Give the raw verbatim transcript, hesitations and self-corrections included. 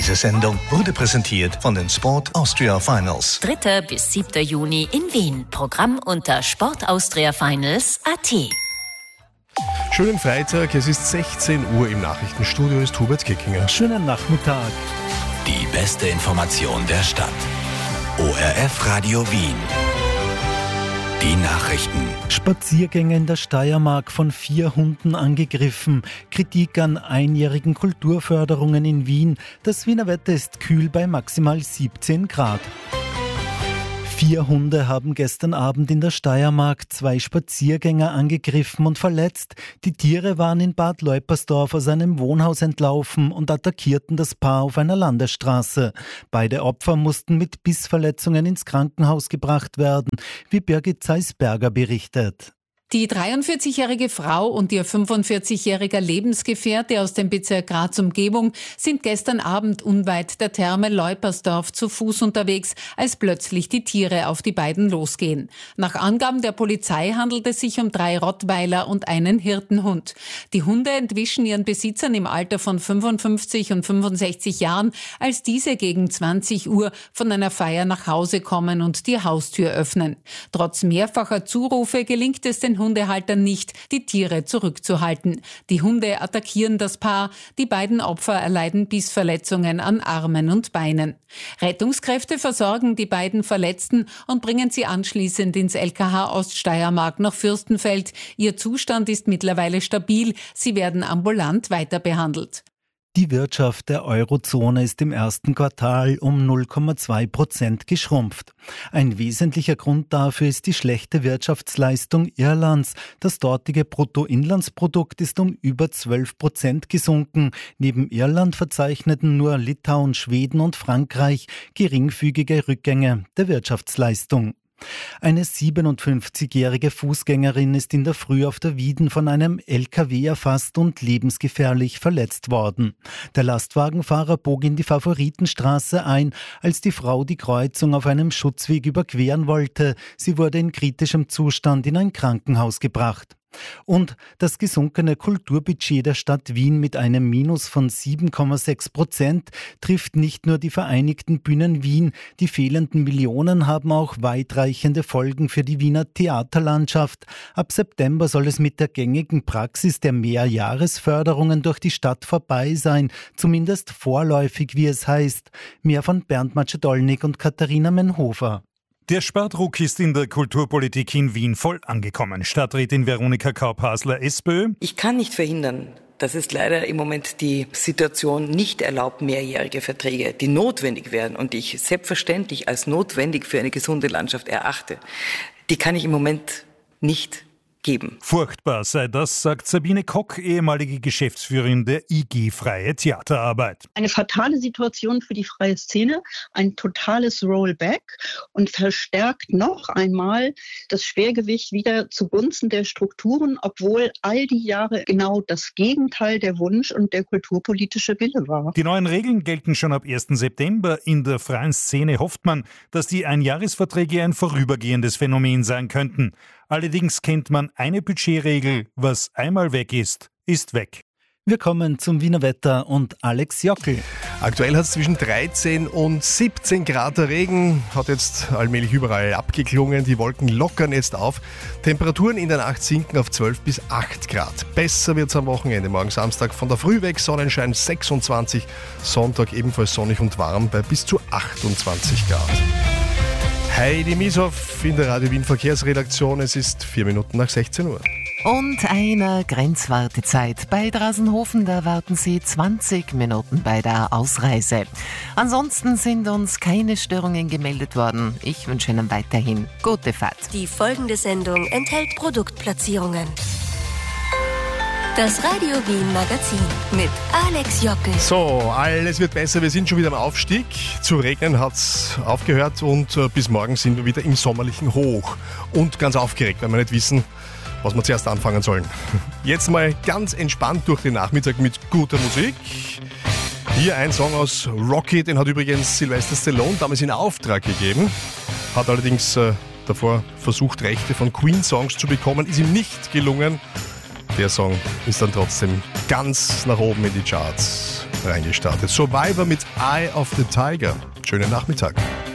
Diese Sendung wurde präsentiert von den Sport Austria Finals. dritter bis siebter Juni in Wien. Programm unter sportaustriafinals punkt at. Schönen Freitag, es ist sechzehn Uhr, im Nachrichtenstudio ist Hubert Kickinger. Schönen Nachmittag. Die beste Information der Stadt. O R F Radio Wien. Die Nachrichten. Spaziergänge in der Steiermark von vier Hunden angegriffen. Kritik an einjährigen Kulturförderungen in Wien. Das Wiener Wetter ist kühl bei maximal siebzehn Grad. Vier Hunde haben gestern Abend in der Steiermark zwei Spaziergänger angegriffen und verletzt. Die Tiere waren in Bad Leupersdorf aus einem Wohnhaus entlaufen und attackierten das Paar auf einer Landesstraße. Beide Opfer mussten mit Bissverletzungen ins Krankenhaus gebracht werden, wie Birgit Zeisberger berichtet. Die dreiundvierzigjährige Frau und ihr fünfundvierzigjähriger Lebensgefährte aus dem Bezirk Graz Umgebung sind gestern Abend unweit der Therme Leupersdorf zu Fuß unterwegs, als plötzlich die Tiere auf die beiden losgehen. Nach Angaben der Polizei handelt es sich um drei Rottweiler und einen Hirtenhund. Die Hunde entwischen ihren Besitzern im Alter von fünfundfünfzig und fünfundsechzig Jahren, als diese gegen zwanzig Uhr von einer Feier nach Hause kommen und die Haustür öffnen. Trotz mehrfacher Zurufe gelingt es den Hundehaltern nicht, die Tiere zurückzuhalten. Die Hunde attackieren das Paar. Die beiden Opfer erleiden Bissverletzungen an Armen und Beinen. Rettungskräfte versorgen die beiden Verletzten und bringen sie anschließend ins L K H Oststeiermark nach Fürstenfeld. Ihr Zustand ist mittlerweile stabil. Sie werden ambulant weiter behandelt. Die Wirtschaft der Eurozone ist im ersten Quartal um null Komma zwei Prozent geschrumpft. Ein wesentlicher Grund dafür ist die schlechte Wirtschaftsleistung Irlands. Das dortige Bruttoinlandsprodukt ist um über zwölf Prozent gesunken. Neben Irland verzeichneten nur Litauen, Schweden und Frankreich geringfügige Rückgänge der Wirtschaftsleistung. Eine siebenundfünfzigjährige Fußgängerin ist in der Früh auf der Wieden von einem L K W erfasst und lebensgefährlich verletzt worden. Der Lastwagenfahrer bog in die Favoritenstraße ein, als die Frau die Kreuzung auf einem Schutzweg überqueren wollte. Sie wurde in kritischem Zustand in ein Krankenhaus gebracht. Und das gesunkene Kulturbudget der Stadt Wien mit einem Minus von sieben Komma sechs Prozent trifft nicht nur die Vereinigten Bühnen Wien. Die fehlenden Millionen haben auch weitreichende Folgen für die Wiener Theaterlandschaft. Ab September soll es mit der gängigen Praxis der Mehrjahresförderungen durch die Stadt vorbei sein, zumindest vorläufig, wie es heißt. Mehr von Bernd Macedolnik und Katharina Menhofer. Der Spardruck ist in der Kulturpolitik in Wien voll angekommen. Stadträtin Veronika Kaup-Hasler, SPÖ. Ich kann nicht verhindern, dass es leider im Moment die Situation nicht erlaubt, mehrjährige Verträge, die notwendig wären und die ich selbstverständlich als notwendig für eine gesunde Landschaft erachte. Die kann ich im Moment nicht geben. Furchtbar sei das, sagt Sabine Kock, ehemalige Geschäftsführerin der I G Freie Theaterarbeit. Eine fatale Situation für die freie Szene, ein totales Rollback und verstärkt noch einmal das Schwergewicht wieder zugunsten der Strukturen, obwohl all die Jahre genau das Gegenteil der Wunsch und der kulturpolitische Wille war. Die neuen Regeln gelten schon ab ersten September. In der freien Szene hofft man, dass die Einjahresverträge ein vorübergehendes Phänomen sein könnten. Allerdings kennt man eine Budgetregel: was einmal weg ist, ist weg. Wir kommen zum Wiener Wetter und Alex Jockel. Aktuell hat es zwischen dreizehn und siebzehn Grad. Der Regen hat jetzt allmählich überall abgeklungen. Die Wolken lockern jetzt auf. Temperaturen in der Nacht sinken auf zwölf bis acht Grad. Besser wird es am Wochenende. Morgen Samstag von der Früh weg Sonnenschein sechsundzwanzig. Sonntag ebenfalls sonnig und warm bei bis zu achtundzwanzig Grad. Heidi Mieshoff in der Radio Wien Verkehrsredaktion. Es ist vier Minuten nach sechzehn Uhr. Und eine Grenzwartezeit. Bei Drasenhofen, da warten Sie zwanzig Minuten bei der Ausreise. Ansonsten sind uns keine Störungen gemeldet worden. Ich wünsche Ihnen weiterhin gute Fahrt. Die folgende Sendung enthält Produktplatzierungen. Das Radio Wien Magazin mit Alex Jockel. So, alles wird besser. Wir sind schon wieder am Aufstieg. Zu regnen hat es aufgehört und äh, bis morgen sind wir wieder im sommerlichen Hoch. Und ganz aufgeregt, weil wir nicht wissen, was wir zuerst anfangen sollen. Jetzt mal ganz entspannt durch den Nachmittag mit guter Musik. Hier ein Song aus Rocky, den hat übrigens Sylvester Stallone damals in Auftrag gegeben. Hat allerdings äh, davor versucht, Rechte von Queen-Songs zu bekommen. Ist ihm nicht gelungen. Der Song ist dann trotzdem ganz nach oben in die Charts. reingestartet. Survivor mit Eye of the Tiger. Schönen Nachmittag.